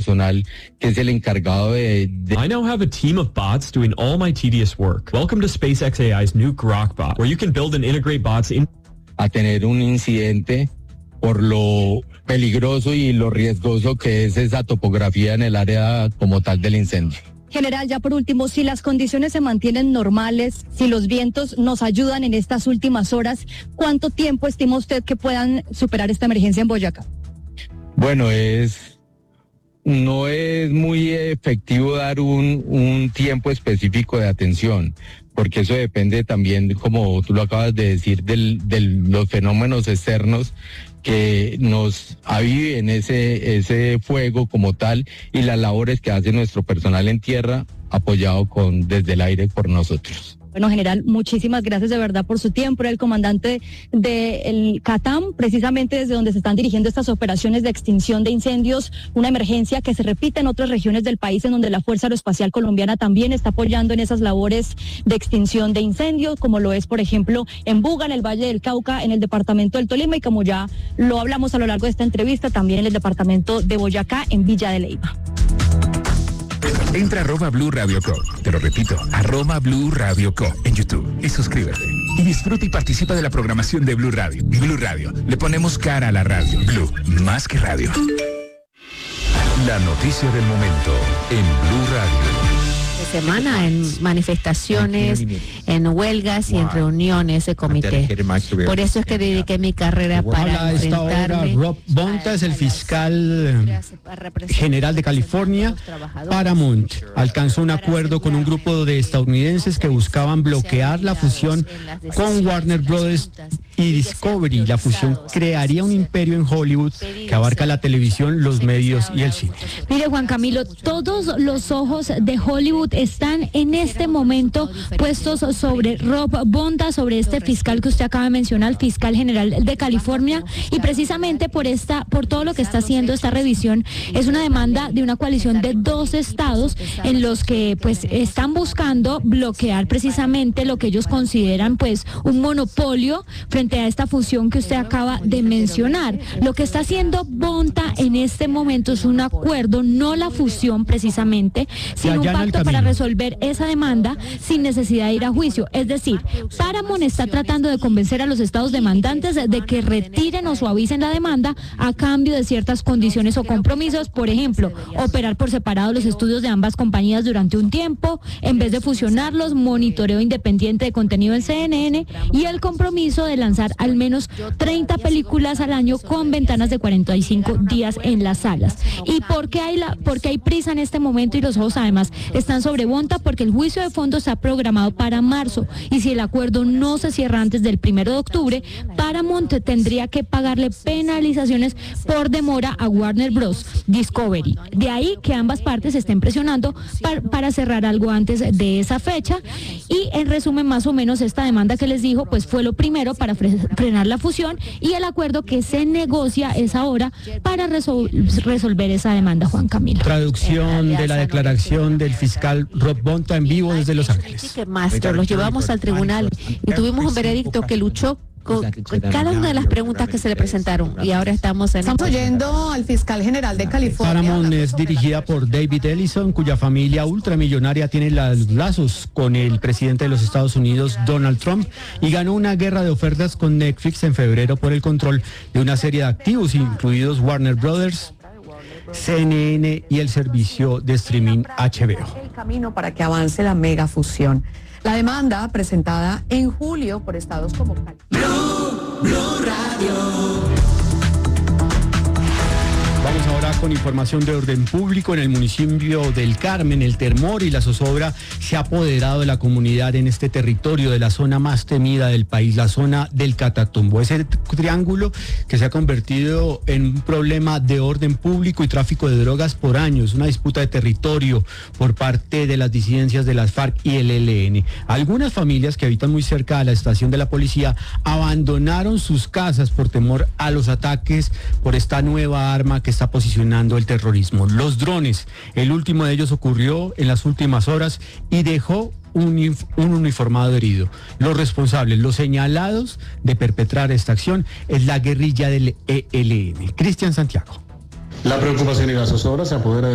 personal que es el encargado de... I now have a team of bots doing all my tedious work. Welcome to SpaceX AI's new Grok bot, where you can build and integrate bots in... a tener un incidente por lo peligroso y lo riesgoso que es esa topografía en el área como tal del incendio. General, ya por último, si las condiciones se mantienen normales, si los vientos nos ayudan en estas últimas horas, ¿cuánto tiempo estima usted que puedan superar esta emergencia en Boyacá? Bueno, no es muy efectivo dar un tiempo específico de atención, porque eso depende también, como tú lo acabas de decir, de los fenómenos externos que nos aviven ese fuego como tal y las labores que hace nuestro personal en tierra apoyado desde el aire por nosotros. Bueno, general, muchísimas gracias de verdad por su tiempo. Era el comandante del CATAM, precisamente desde donde se están dirigiendo estas operaciones de extinción de incendios, una emergencia que se repite en otras regiones del país, en donde la Fuerza Aeroespacial Colombiana también está apoyando en esas labores de extinción de incendios, como lo es, por ejemplo, en Buga, en el Valle del Cauca, en el departamento del Tolima, y como ya lo hablamos a lo largo de esta entrevista, también en el departamento de Boyacá, en Villa de Leyva. Entra a @Blue Radio Co. Te lo repito, @Blue Radio Co. en YouTube y suscríbete. Y disfruta y participa de la programación de Blue Radio. Blue Radio, le ponemos cara a la radio. Blue, más que radio. La noticia del momento en Blue Radio. Semana en manifestaciones, en huelgas y en reuniones de comité. Por eso es que dediqué mi carrera para enfrentarme. Rob Bonta es el fiscal general de California. Paramount alcanzó un acuerdo con un grupo de estadounidenses que buscaban bloquear la fusión con Warner Brothers y Discovery. La fusión crearía un imperio en Hollywood que abarca la televisión, los medios y el cine. Mire, Juan Camilo, todos los ojos de Hollywood están en este momento puestos sobre Rob Bonta, sobre este fiscal que usted acaba de mencionar, el fiscal general de California, y precisamente por todo lo que está haciendo esta revisión. Es una demanda de una coalición de 2 estados en los que pues están buscando bloquear precisamente lo que ellos consideran pues un monopolio frente a esta fusión que usted acaba de mencionar. Lo que está haciendo Bonta en este momento es un acuerdo, no la fusión precisamente, sino un pacto para resolver esa demanda sin necesidad de ir a juicio. Es decir, Paramount está tratando de convencer a los estados demandantes de que retiren o suavicen la demanda a cambio de ciertas condiciones o compromisos. Por ejemplo, operar por separado los estudios de ambas compañías durante un tiempo, en vez de fusionarlos, monitoreo independiente de contenido en CNN y el compromiso de lanzar al menos 30 películas al año con ventanas de 45 días en las salas. ¿Y por qué hay prisa en este momento? Y los ojos además están sobre Bonta porque el juicio de fondo está programado para marzo, y si el acuerdo no se cierra antes del 1 de octubre, Paramount tendría que pagarle penalizaciones por demora a Warner Bros. Discovery. De ahí que ambas partes estén presionando para cerrar algo antes de esa fecha. Y en resumen, más o menos, esta demanda que les dijo pues fue lo primero para frenar la fusión, y el acuerdo que se negocia es ahora para resolver esa demanda, Juan Camilo. Traducción de la declaración del fiscal Rob Bonta en vivo desde Los Ángeles. Maestro, los llevamos al tribunal y tuvimos un veredicto que luchó con cada una de las preguntas que se le presentaron, y ahora estamos oyendo al fiscal general de California. Paramount es dirigida por David Ellison, cuya familia ultramillonaria tiene los lazos con el presidente de los Estados Unidos, Donald Trump, y ganó una guerra de ofertas con Netflix en febrero por el control de una serie de activos, incluidos Warner Brothers, CNN y el servicio de streaming HBO. El camino para que avance la mega fusión. La demanda presentada en julio por estados como Cali. Blue Radio. Vamos ahora con información de orden público. En el municipio del Carmen, el temor y la zozobra se ha apoderado de la comunidad en este territorio de la zona más temida del país, la zona del Catatumbo. Ese triángulo que se ha convertido en un problema de orden público y tráfico de drogas por años, una disputa de territorio por parte de las disidencias de las FARC y el ELN. Algunas familias que habitan muy cerca de la estación de la policía abandonaron sus casas por temor a los ataques por esta nueva arma que está posicionando el terrorismo, los drones. El último de ellos ocurrió en las últimas horas y dejó un uniformado herido. Los responsables, los señalados de perpetrar esta acción, es la guerrilla del ELN. Cristian Santiago. La preocupación y la zozobra se apodera de